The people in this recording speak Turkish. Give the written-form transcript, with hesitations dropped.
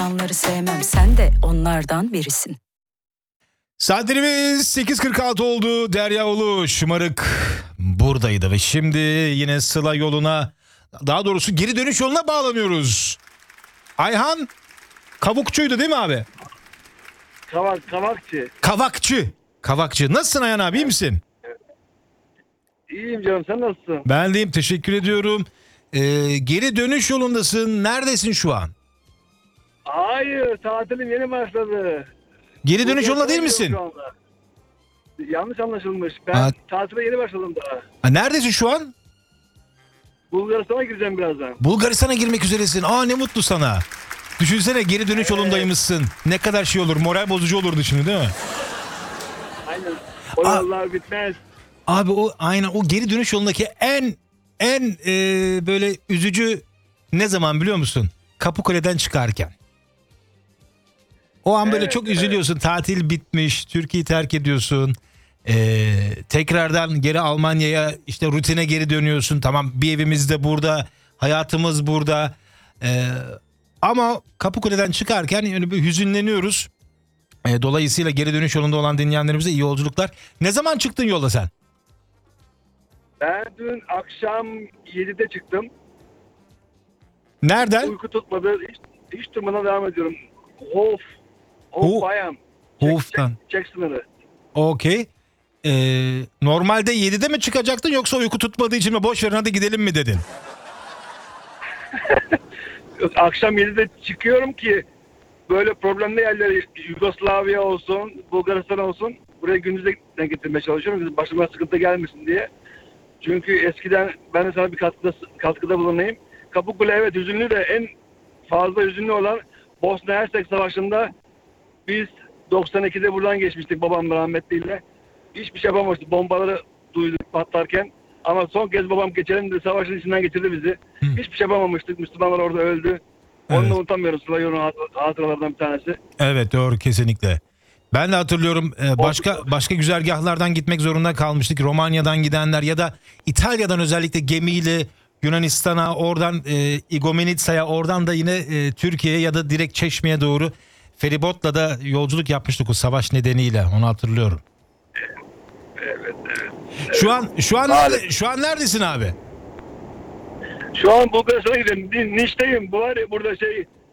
insanları sevmem, sen de onlardan birisin. Saatlerimiz 8.46 oldu. Derya Ulu şımarık buradaydı ve şimdi yine Sıla yoluna, daha doğrusu geri dönüş yoluna bağlanıyoruz. Ayhan Kavukçu'ydu değil mi abi? Kavakçı. Kavakçı. Nasılsın Ayhan abi, iyi misin? İyiyim canım, sen nasılsın? Ben deyim, teşekkür ediyorum. Geri dönüş yolundasın. Neredesin şu an? Hayır, tatilim yeni başladı. Geri dönüş yolunda değil Bulgaristan'a misin? gidiyorum şu anda. Yanlış anlaşılmış. Ben Ha. tatile yeni başladım daha. Neredesin şu an? Bulgaristan'a gireceğim birazdan. Bulgaristan'a girmek üzeresin. Ne mutlu sana. Düşünsene, geri dönüş yolundaymışsın. Ne kadar şey olur. Moral bozucu olurdu şimdi değil mi? Aynen. O yollar bitmez. Abi aynen o geri dönüş yolundaki en böyle üzücü ne zaman biliyor musun? Kapıkule'den çıkarken. O an böyle çok üzülüyorsun. Tatil bitmiş. Türkiye'yi terk ediyorsun. Tekrardan geri Almanya'ya, işte rutine geri dönüyorsun. Tamam, bir evimiz de burada. Hayatımız burada. Ama Kapıkule'den çıkarken yani bir hüzünleniyoruz. Dolayısıyla geri dönüş yolunda olan dinleyenlerimize iyi yolculuklar. Ne zaman çıktın yola sen? Ben dün akşam 7'de çıktım. Nereden? Uyku tutmadı. Hiç durmadan devam ediyorum. Hof Bayern. Hof'tan. Çek sınırı. Okey. Normalde 7'de mi çıkacaktın, yoksa uyku tutmadığı için mi boş verin hadi gidelim mi dedin? Akşam 7'de çıkıyorum ki böyle problemli yerleri, Yugoslavya olsun, Bulgaristan olsun, buraya gündüze getirmeye çalışıyorum. Başıma sıkıntı gelmesin diye. Çünkü eskiden ben de sana bir katkıda bulunayım. Kapıkule evet hüzünlü, de en fazla hüzünlü olan Bosna Hersek Savaşı'nda biz 92'de buradan geçmiştik babam rahmetliyle. Hiçbir şey yapamamıştık. Bombaları duyduk patlarken. Ama son kez babam geçelim de savaşın içinden geçirdi bizi. Hiçbir şey yapamamıştık. Müslümanlar orada öldü. Onu da unutamıyoruz. Sıla yolunun hatıralarından bir tanesi. Evet, doğru, kesinlikle. Ben de hatırlıyorum, başka güzergahlardan gitmek zorunda kalmıştık. Romanya'dan gidenler ya da İtalya'dan özellikle gemiyle Yunanistan'a, oradan Igomenitsa'ya, oradan da yine Türkiye'ye ya da direkt Çeşme'ye doğru feribotla da yolculuk yapmıştık o savaş nedeniyle. Onu hatırlıyorum. Evet. Şu an neredesin abi? Şu an Bulgaristan'a gidiyorum. Niş'teyim. Bu var ya burada